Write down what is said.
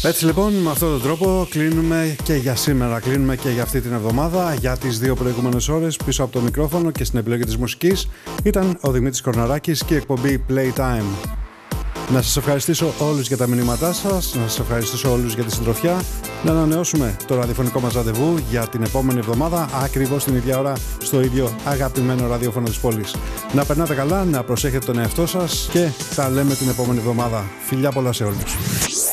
Έτσι λοιπόν, με αυτόν τον τρόπο κλείνουμε και για σήμερα, κλείνουμε και για αυτή την εβδομάδα. Για τις δύο προηγούμενες ώρες πίσω από το μικρόφωνο και στην επιλογή της μουσικής ήταν ο Δημήτρης Κορναράκης και η εκπομπή Playtime. Να σας ευχαριστήσω όλους για τα μηνύματά σας, να σας ευχαριστήσω όλους για τη συντροφιά. Να ανανεώσουμε το ραδιοφωνικό μας ραντεβού για την επόμενη εβδομάδα, ακριβώς την ίδια ώρα, στο ίδιο αγαπημένο ραδιόφωνο της πόλης. Να περνάτε καλά, να προσέχετε τον εαυτό σας και τα λέμε την επόμενη εβδομάδα. Φιλιά πολλά σε όλους.